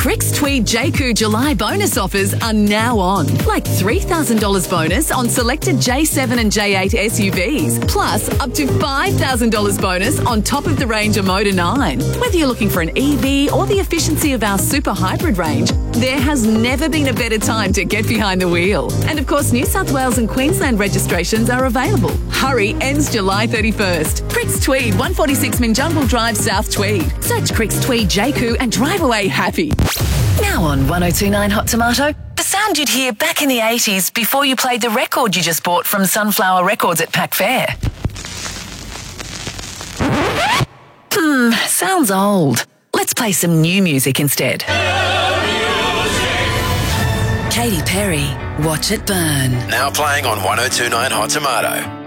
Cricks Tweed JQ July bonus offers are now on. Like $3,000 bonus on selected J7 and J8 SUVs, plus up to $5,000 bonus on top of the range of Motor 9. Whether you're looking for an EV or the efficiency of our super hybrid range, there has never been a better time to get behind the wheel. And of course, New South Wales and Queensland registrations are available. Hurry ends July 31st. Cricks Tweed, 146 Minjungle Drive, South Tweed. Search Cricks Tweed JQ and drive away happy. Now on 1029 Hot Tomato, the sound you'd hear back in the 80s before you played the record you just bought from Sunflower Records at Pack Fair. Sounds old. Let's play some new music instead. Katy Perry, Watch It Burn. Now playing on 1029 Hot Tomato.